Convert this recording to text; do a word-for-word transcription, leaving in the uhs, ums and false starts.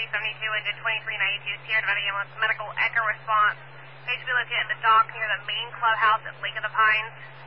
three seventy-two into twenty-three ninety-two, Sierra Nevada Ambulance, medical echo response. Patient be located at the dock near the main clubhouse at Lake of the Pines.